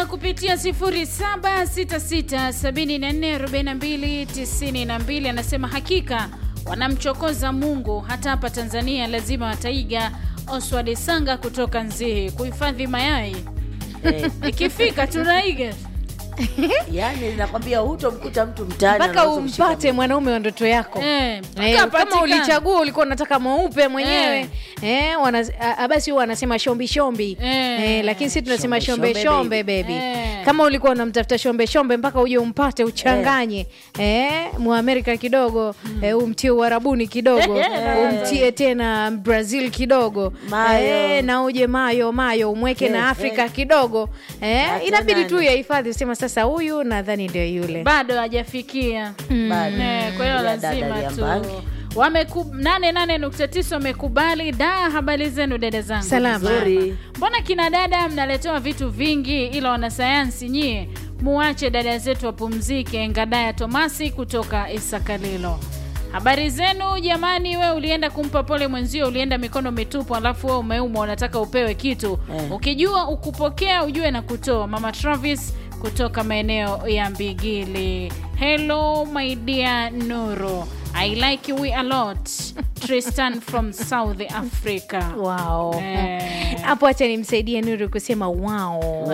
kupitia 0766744292. Anasema hakika wanamchokoza Mungu, hata hapa Tanzania lazima wataiga. Oswald Sanga kutoka Nzihi, kuhifadhi mayai ikifika tunaiga. Yani nakwambia hutomkuta mtu mtaani mpaka umpate mwanaume wa ndoto yako. Kama ulichagua ulikuwa unataka mweupe mwenyewe basi huwa anasema shombi shombi. Lakini sisi tunasema shombe shombe baby. Kama ulikuwa unamtafuta shombe shombe mpaka uje umpate uchanganye Muamerika kidogo, umtie Uarabuni kidogo, umtie tena Brazil kidogo, na uje mayo umweke na Afrika kidogo. Inabidi tu yahifadhi, sema sasa huyu nadhani ndio yule. Bado hajafikia. Kwa hiyo lazima tu. 88.9 wamekubali. Habari zenu dada zangu? Salama. Mbona kina dada mnaletewa vitu vingi, ila wanasayansi nyie muache dada zetu wapumzike. Ngadaya Tomasi kutoka Isakalilo. Habari zenu jamani. We ulienda kumpa pole mwenzio, ulienda mikono mitupu, alafu wewe umeumwa unataka upewe kitu. Ukijua ukupokea ujue na kutoa. Mama Travis kutoka maeneo ya Mbigili. Hello my dear Nuru, I like you a lot. Tristan from South Africa. Wow. Hapo acha nimsaidie Nuru kusema wow.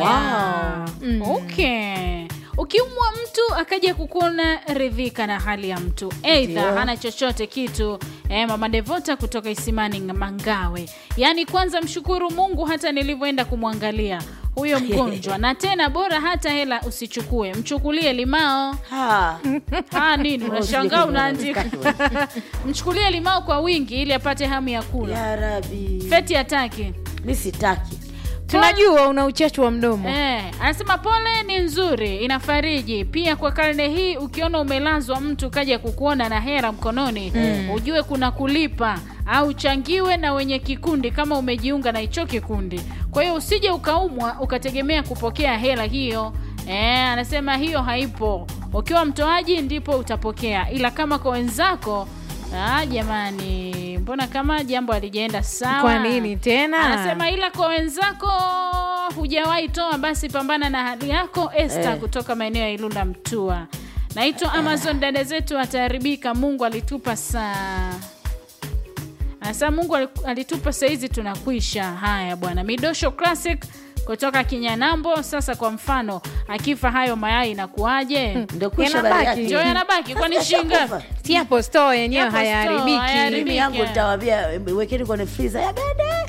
Okay. Ukiumwa mtu akaja kukuona, ridhika na hali ya mtu. Either hana chochote kitu. Mama Devota kutoka Isimani Mangawe. Yani kwanza mshukuru Mungu hata nilivyoenda kumwangalia huyo mgonjwa. Na tena bora hata hela usichukue, mchukulie limao. Nini unashangaa unaandika? Mchukulie limao kwa wingi ili apate hamu ya kula. Ya Rabbi. Feti hataki. Mimi sitaki. Tunajua una uchachu wa mdomo. Anasema pole ni nzuri, inafariji. Pia kwa karne hii ukiona umelazwa mtu kaja kukuona na hera mkononi, ujue kuna kulipa au changiwe na wenye kikundi kama umejiunga na hicho kikundi. Kwa hiyo usije ukaumwa ukategemea kupokea hela hiyo. Anasema hiyo haipo. Ukiwa mtoaji ndipo utapokea. Ila kama kwa wenzako, jamani, mbona kama jambo alijaenda sawa? Kwa nini tena? Anasema ila kwa wenzako hujawahi toa, basi pambana na hali yako. Esther kutoka maeneo ya Ilula Mtua. Naitwa Amazon, dada zetu ataharibika. Mungu alitupa Asa Mungu alitupa saizi tunakwisha. Haya bwana. Midosho Classic kutoka Kinyanambo. Sasa kwa mfano akifa hayo mayai inakuaje? Ndio kusha baraka. Ndio yanabaki kwani shinga? Si hapo store yenyewe hayaharibiki. Mimi yangu nitawaambia wekeni kwenye freezer ya dada.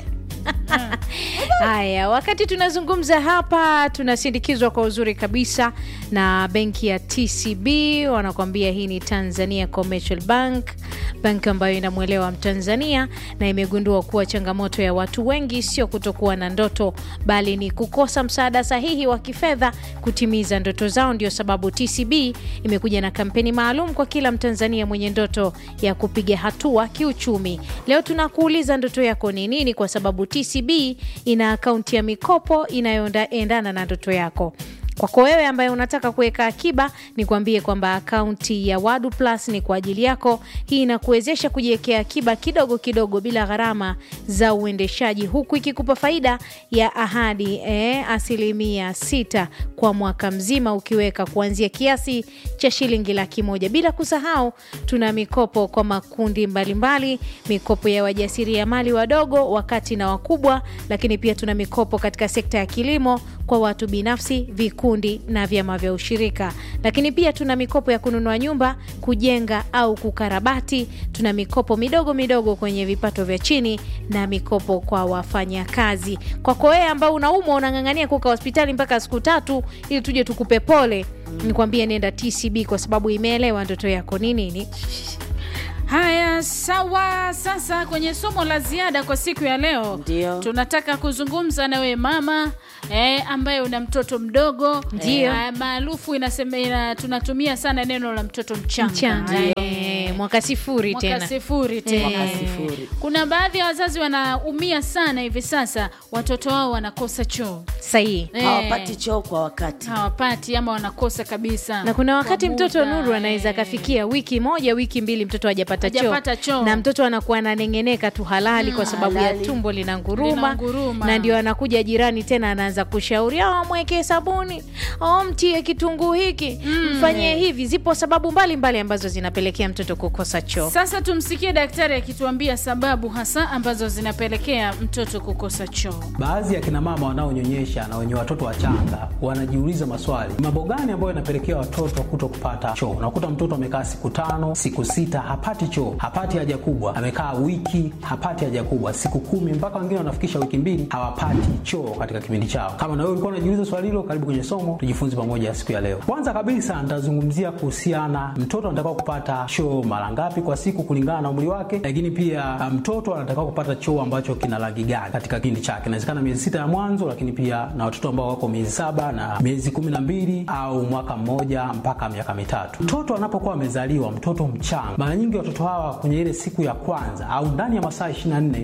Haya, wakati tunazungumza hapa tunasindikizwa kwa uzuri kabisa na benki ya TCB. Wanakuambia hii ni Tanzania Commercial Bank, bank ambayo inamuelewa Mtanzania na imegundua kuwa changamoto ya watu wengi sio kutokuwa na ndoto, bali ni kukosa msaada sahihi wa kifedha kutimiza ndoto zao. Ndio sababu TCB imekuja na kampeni maalum kwa kila Mtanzania mwenye ndoto ya kupiga hatua kiuchumi. Leo tunakuuliza ndoto yako ni nini, kwa sababu TCB ina akaunti ya mikopo inayoendana na ndoto yako. Kwako wewe ambaye unataka kuweka akiba, nikwambie kwamba akaunti ya Wadu Plus ni kwa ajili yako. Hii inakuwezesha kujiwekea akiba kidogo kidogo bila gharama za uendeshaji, huku ikikupa faida ya ahadi 6% kwa mwaka mzima ukiweka kuanzia kiasi cha shilingi 100,000. Bila kusahau tuna mikopo kwa makundi mbalimbali, mikopo ya wajasiriamali wadogo, wakati na wakubwa, lakini pia tuna mikopo katika sekta ya kilimo kwa watu binafsi, vikundi na vyama vya ushirika. Lakini pia tuna mikopo ya kununua nyumba, kujenga au kukarabati. Tuna mikopo midogo midogo kwenye vipato vya chini na mikopo kwa wafanyakazi. Kwako wewe ambao unaumwa unang'ang'ania kukaa hospitali mpaka siku 3 ili tuje tukupe pole, nikwambie nenda TCB kwa sababu imeelewa ndoto yako ni nini. Haya, sawa. Sasa kwenye somo la ziada kwa siku ya leo, tunataka kuzungumza na wewe mama ambaye una mtoto mdogo. Ndio. Maarufu tunatumia sana neno la mtoto mchanga. mwaka sifuri tena. Kuna baadhi ya wazazi wanaumia sana hivi sasa, watoto wao wanakosa choo. Sahihi. Hawapati choo kwa wakati. Hawapati ama wanakosa kabisa. Na kuna wakati mtoto Nuru anaweza kafikia wiki moja, wiki mbili mtoto hajapata choo. Na mtoto anakuwa ananengeneka tu halali kwa sababu ya tumbo linanguruma. Na ndio anakuja jirani tena anaanza kushauri, mweke sabuni, mtie kitunguu hiki, mfanyie hivi. Zipo sababu mbalimbali ambazo zinapelekea mtoto kukosa choo. Sasa tumsikie daktari akituambia sababu hasa ambazo zinapelekea mtoto kukosa choo. Baadhi ya kina mama wanaonyonyesha na wenye watoto wachanga wanajiuliza maswali, mambo gani ambayo yanapelekea watoto kuto kupata choo? Unakuta mtoto amekaa siku 5, siku 6 hapati choo, hapati haja kubwa. Amekaa wiki hapati haja kubwa, siku 10 mpaka wengine wanafikisha wiki 2 hawapati choo katika kipindi chao. Kama na wewe ulikuwa unajiuliza swali hilo, karibu kwenye somo tujifunze pamoja siku ya leo. Kwanza kabisa nitazungumzia kuhusiana mtoto anataka kupata choo mara ngapi kwa siku kulingana na umri wake, lakini pia mtoto anataka kupata choo ambacho kina rangi gani katika kipindi chake. Inawezekana miezi 6 ya mwanzo, lakini pia na watoto ambao wako miezi 7 na miezi 12 au mwaka mmoja mpaka miaka 3. Mtoto anapokuwa amezaliwa, mtoto mchanga, mara nyingi watoto hawa kwenye ile siku ya kwanza au ndani ya masaa 24,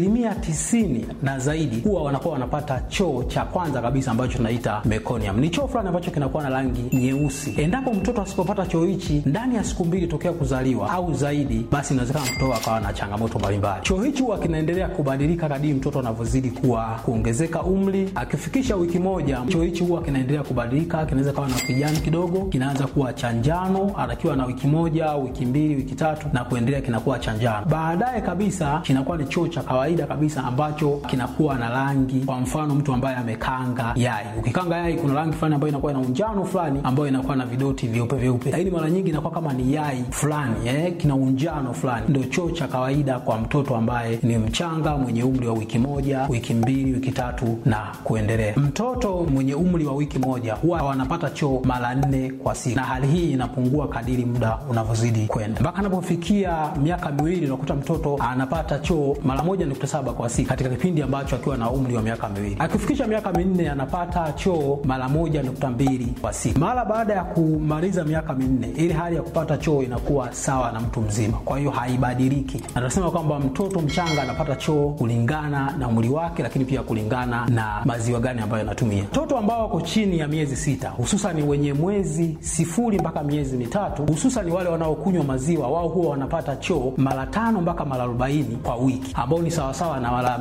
90% na zaidi huwa wanakuwa wanapata choo cha kwanza kabisa ambacho tunaita meconium. Ni choo fulani ambacho kinakuwa na rangi nyeusi. Endapo mtoto asipopata choo hichi ndani ya siku 2 tokea kuzaliwa au zaidi, basi inawezekana mtoto akawa na changamoto mbalimbali. Choo hichi huwa kinaendelea kubadilika kadri mtoto anavyozidi kuongezeka umri. Akifikisha wiki 1, choo hichi huwa kinaendelea kubadilika, kinaweza kuwa na kijani kidogo, kinaanza kuwa cha njano anakiwa na wiki 1, wiki 2, wiki 3 na kuendelea kinakuwa cha njano. Baadaye kabisa kinakuwa ni choo cha kawaida kabisa ambacho kinakuwa na rangi. Kwa mfano mtu ambaye amekanga yai. Ukikanga yai kuna rangi fulani ambayo inakuwa na unjano fulani ambayo inakuwa na vidoti vyeupe. Lakini mara nyingi inakuwa kama ni yai fulani, kina unjano fulani. Ndio choo cha kawaida kwa mtoto ambaye ni mchanga mwenye umri wa wiki 1, wiki 2, wiki 3 na kuendelea. Mtoto mwenye umri wa wiki 1 huwa wanapata choo mara 4 kwa siku. Na hali hii inapungua kadiri muda unavyozidi kwenda. Mpaka anapofikia miaka 2 unakuta mtoto anapata choo mara 1.7 kwa siku katika kipindi ambacho akiwa na umri wa miaka 2. Akifikisha miaka 4 anapata choo mara 1.2 kwa siku. Mara baada ya kumaliza miaka 4, ile hali ya kupata choo inakuwa sawa na mtu mzima. Kwa hiyo haibadiliki. Na tunasema kwamba mtoto mchanga anapata choo kulingana na umri wake, lakini pia kulingana na maziwa gani ambayo anatumia. Watoto ambao wako chini ya miezi 6, hususan wenye mwezi 0 mpaka miezi 3, hususan wale wanaokunywa maziwa, wao huwa wanapata choo mara 5 mpaka mara 40 kwa wiki, ambao ni sawa na mara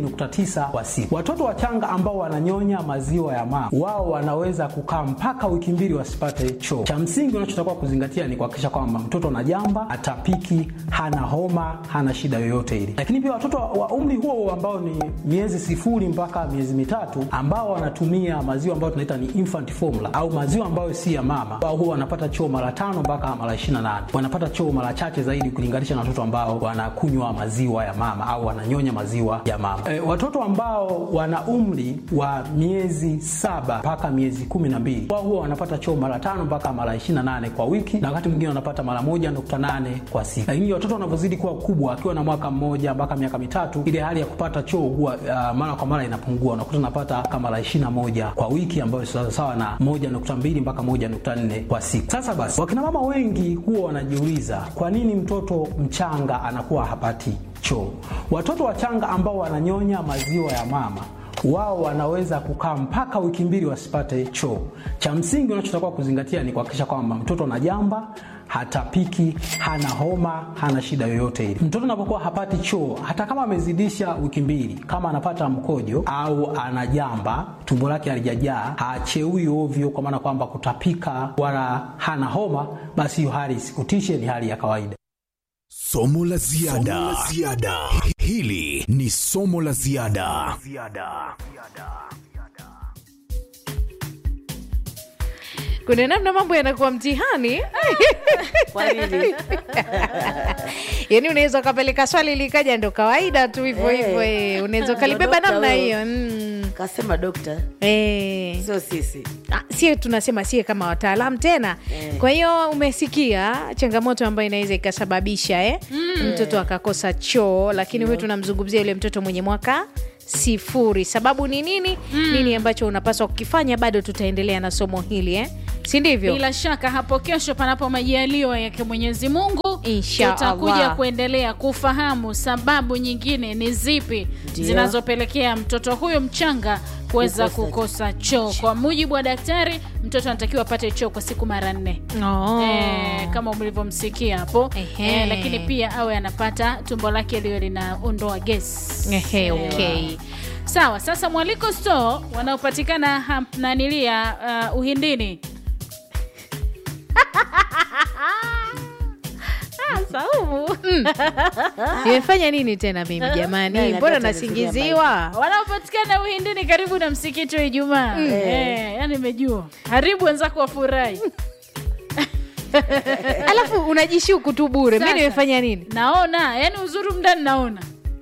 2.9 kwa siku. Watoto wachanga ambao wananyonya maziwa ya mama, wao wanaweza kukaa mpaka wiki 2 wasipate choo. Cha msingi unachotakiwa kuzingatia ni kuhakikisha kwamba mtoto na jamba, atapiki, hana homa, hana shida yoyote ile. Lakini pia watoto wa umri huo ambao ni miezi 0 mpaka miezi 3 ambao wanatumia maziwa ambayo tunaita ni infant formula au maziwa ambayo si ya mama, wao huwa wanapata choo mara 5 mpaka mara 28. Wanapata choo mara chache zaidi kulinganisha na watoto ambao wanakunywa maziwa ya mama au wananyonya maziwa ya mama. Watoto ambao wana umri wa miezi 7 mpaka miezi 12, wao huwa wanapata choo mara 5 mpaka mara 28 kwa wiki, na wakati mwingine wanapata mara 1.8 kwa siku. Lakini watoto wanavyozidi kuwa kubwa, akiwa na mwaka 1 mpaka miaka 3, ile hali ya kupata choo huwa mara kwa mara inapungua. Unakuta unapata kama mara 21 kwa wiki, ambayo sawa na 1.2 mpaka 1.4 kwa siku. Sasa basi, wakina mama wengi huwa wanajiuliza kwa nini mtoto mchanga anakuwa hapati choo. Watoto wachanga ambao wananyonya maziwa ya mama, wao wanaweza kukaa mpaka wiki 2 wasipate choo. Cha msingi unachotakiwa kuzingatia ni kuhakikisha kwamba mtoto ana jamba, hatapiki, hana homa, hana shida yoyote ile. Mtoto anapokuwa hapati choo, hata kama amezidisha wiki 2, kama anapata mkojo au ana jamba, tumbo lake halijajaa, hacheui ovyo kwa maana kwamba kutapika wala hana homa, basi hiyo hali isikutishe, ni hali ya kawaida. Somo la ziada. Hili ni somo la ziada. Kuna namna mambo yanakuwa mtihani. Kwa nini? Yaani unaweza kupeleka swali likaja ndo kawaida tu hivyo. Unaweza kalibeba namna hiyo. Kasema dokta. Sio sisi. Sie tunasema sie kama wataalamu tena. Kwa hiyo umesikia changamoto ambayo inaweza ikasababisha mtoto akakosa choo, lakini wewe tunamzungumzia yule mtoto mwenye mwaka 0. Sababu ni nini? Nini ambacho unapaswa kukifanya? Bado tutaendelea na somo hili si ndivyo? Bila shaka hapo kesho, panapo majaliwa yake Mwenyezi Mungu, Mungu Insha tutakuja Allah. kuendelea kufahamu sababu nyingine ni zipi Ndio. zinazopelekea mtoto huyo mchanga kuweza kukosa choo. Kwa mujibu wa daktari, mtoto anatakiwa apate choo kwa siku mara 4. Kama mlivyomsikia hapo. Lakini pia awe anapata tumbo lake liwe linaondoa gesi. Okay. Sawa, sasa Mwaliko Store wanaopatikana nanilia Uhindini. Saumu. Nimefanya nini tena mimi jamani? Mbona nasingiziwa? Wanaopatikana Uhindini karibu na msikiti wa Ijumaa. Yani nimejua. Haribu wenzako wafurahi. Alafu unajishuku tu bure. Mimi Sasa, nimefanya nini? Naona, yani uzuri mndani naona.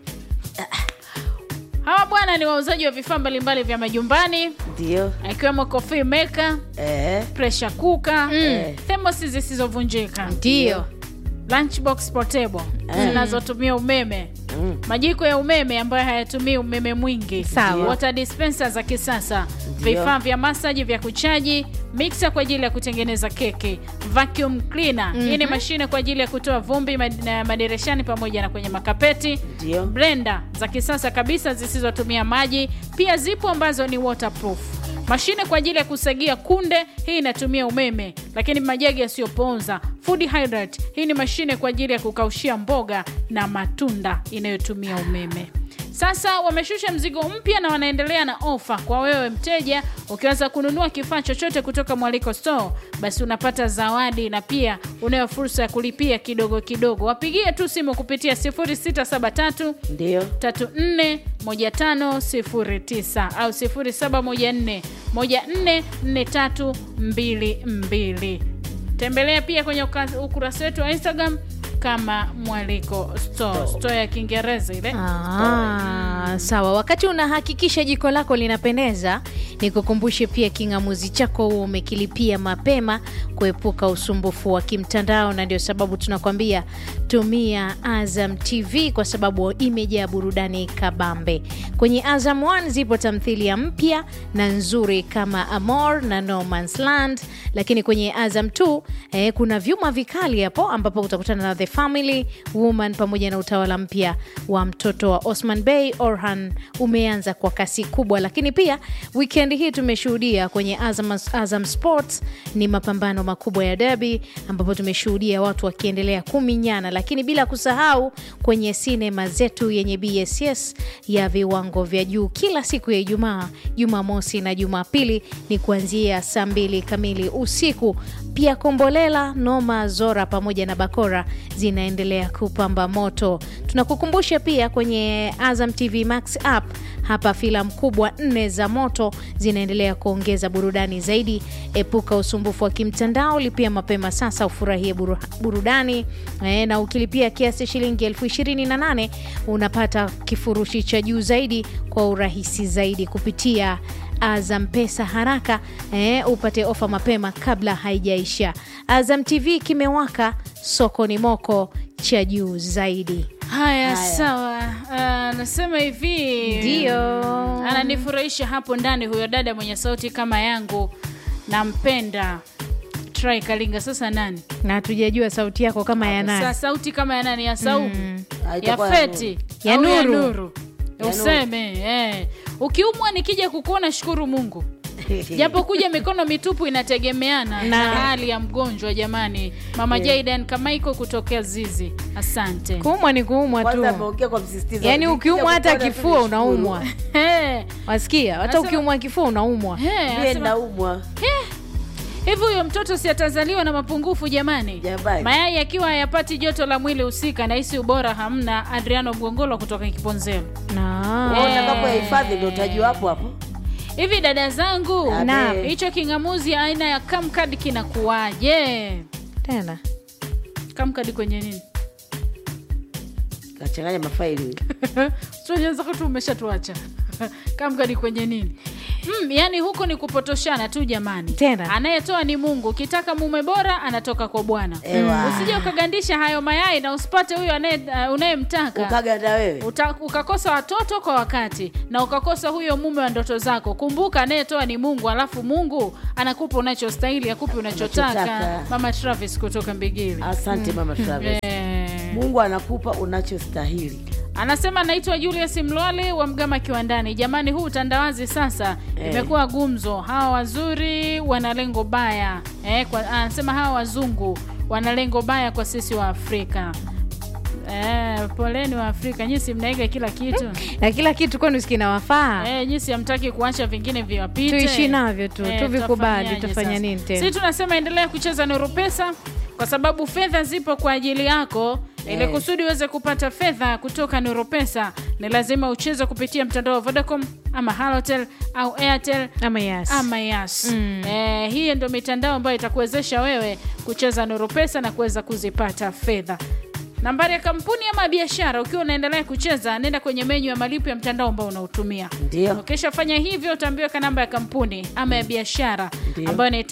Hawa bwana ni wauzaji wa vifaa mbalimbali vya majumbani. Ndio. Ikiwemo coffee maker, pressure cooker, thermos zisizovunjika. Ndio. Lunchbox portable zinazotumia umeme, majiko ya umeme ambayo hayatumii umeme mwingi, Sawa. water dispenser za kisasa, vifaa vya masaji vya kuchaji, mixer kwa ajili ya kutengeneza keki, vacuum cleaner, hii ni mashine kwa ajili ya kutoa vumbi madirishani pamoja na kwenye makapeti, Ndio. blender za kisasa kabisa zisizotumia maji, pia zipo ambazo ni waterproof. Mashine kwa ajili ya kusagia kunde, hii inatumia umeme, lakini majagi yasiyoponza. Food hydrate, hii ni mashine kwa ajili ya kukaushia mboga na matunda inayotumia umeme. Sasa wameshusha mzigo mpya na wanaendelea na ofa kwa wewe mteja. Ukianza kununua kifaa chochote kutoka Mwaliko Store, basi unapata zawadi na pia unayo fursa ya kulipia kidogo kidogo. Wapigie tu simu kupitia 0673 Ndio. 341509 au 0714144322. Tembelea pia kwenye ukurasa wetu wa Instagram kama Mwaliko Store. Store ya Kiingereza ile. Sawa. Wakati unahakikisha jiko lako linapendeza, nikukumbushe pia king'amuzi chako umekilipia mapema kuepuka usumbufu wa kimtandao, na ndio sababu tunakwambia tumia Azam TV kwa sababu imejaa burudani kabambe. Kwenye Azam 1 zipo tamthilia mpya na nzuri kama Amor na No Man's Land, lakini kwenye Azam 2 kuna vyuma vikali hapo ambapo utakutana na The Family Woman pamoja na utawala mpya wa mtoto wa Osman Bey Orhan umeanza kwa kasi kubwa. Lakini pia weekend hii tumeshuhudia kwenye Azam Sports ni mapambano makubwa ya derby ambapo tumeshuhudia watu wakiendelea kuminyana, lakini bila kusahau kwenye sinema zetu yenye BSS ya viwango vya juu kila siku ya Ijumaa, Jumamosi na Jumapili ni kuanzia saa 2 kamili usiku. Pia Kombolela, Noma, Zora pamoja na Bakora zinaendelea kupamba moto. Tunakukumbusha pia kwenye Azam TV Max app, hapa filamu kubwa 4 za moto zinaendelea kuongeza burudani zaidi. Epuka usumbufu wa kimtandao, lipia mapema sasa ufurahie burudani. Na ukilipia kiasi shilingi 28,000 unapata kifurushi cha juu zaidi kwa urahisi zaidi kupitia Azam Pesa haraka, upate ofa mapema kabla haijaisha. Azam TV kimewaka, soko ni moko cha juu zaidi. Haya. Sawa. Nasema hivi. Ndio. Ananifurahisha hapo ndani huyo dada mwenye sauti kama yangu. Nampenda. Try Kalinga sasa nani? Na hatujajua sauti yako kama ya nani. Sasa sauti kama ya nani? Ya Saumu? Ya Itakuwa Feti? Ya Au Nuru? Nuru? Useme. Ukiumwa nikija kukuona shukuru Mungu. Japo kuja mikono mitupu inategemeana na hali ya mgonjwa jamani. Mama Jaidan Kamaiko kutokea Zizi. Asante. Kuumwa ni kuumwa tu. Kwanza ameongea kwa msisitizo. Yaani ukiumwa hata kifua unaumwa. Wasikia? Hata Asema- ukiumwa kifua unaumwa. Mimi Asema, naumwa. hivi huyo mtoto si atazaliwa na mapungufu jamani? Jamani. Mayai akiwa hayapati joto la mwili husika na hisi ubora hamna. Adriano Mgongolo kutoka Kiponzelo. Utakapo hifadhi ndio utajua hapo hapo. Hivi dada zangu, Naam. hicho king'amuzi aina ya Camcard kinakuwaje? Tena. Camcard kwenye nini? Kachanganya mafaili. Sio nyenza kwetu umeshatuacha. Camcard kwenye nini? Yani huko ni kupotoshana tu jamani. Tena. Anayetoa ni Mungu. Ukitaka mume bora anatoka kwa Bwana. Usije ukagandisha hayo mayai na usipate huyo unayemtaka. Ukaganda wewe. Ukakosa watoto kwa wakati na ukakosa huyo mume wa ndoto zako. Kumbuka anayetoa ni Mungu, alafu Mungu anakupa unachostahili, akupe unachotaka. Mama Travis kutoka Mbigili. Asante Mama Travis. Mungu anakupa unachostahili. Anasema naitwa Julius Mlwale wa Mgama Kiwandani. Jamani, huu utandawazi sasa imekuwa gumzo. Hawa wazuri wana lengo baya. Anasema hawa wazungu wana lengo baya kwa sisi wa Afrika. Poleni wa Afrika, nyinyi mnaiga kila kitu. Na kila kitu kwani usikinawafaa. Nyinyi hamtaki kuacha vingine viwapite. Tuishi navyo tu, tuvikubali, tufanya nini tena? Sisi tunasema endelea kucheza Nuru Pesa kwa sababu fedha zipo kwa ajili yako. Ile kusudi uweze kupata fedha kutoka Nuru Pesa ni lazima ucheze kupitia mtandao wa Vodacom ama Halotel au Airtel ama Yas. Hii ndio mitandao ambayo itakuwezesha wewe kucheza Nuru Pesa na kuweza kuzipata fedha. Nambari ya kampuni ama biashara, ukiwa unaendelea kucheza, nenda kwenye menu ya malipo ya mtandao ambao unautumia. Ndio. Ukishafanya hivyo utaambiwa ka namba ya kampuni ama ya biashara ambayo ni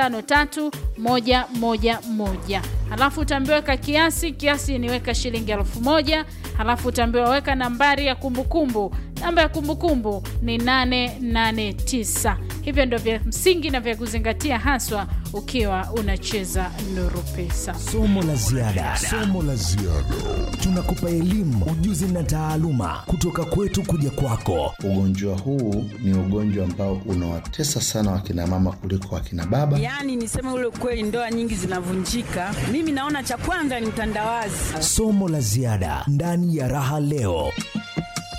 553111. Halafu utaambiwa ka kiasi ni weka shilingi 1000. Halafu utaambiwa weka nambari ya kumbukumbu. Namba ya kumbukumbu ni 889. Hivyo ndio vya msingi na vya kuzingatia haswa ukiwa unacheza Nuru Pesa. Somo la ziada. Tunakupa elimu, ujuzi na taaluma kutoka kwetu kuja kwako. Ugonjwa huu ni ugonjwa ambao unawatesa sana wakina mama kuliko wakina baba. Yani niseme ule kweli, ndoa nyingi zinavunjika. Mimi naona cha kwanza ni mtandawazi. Somo la ziada ndani ya Raha Leo.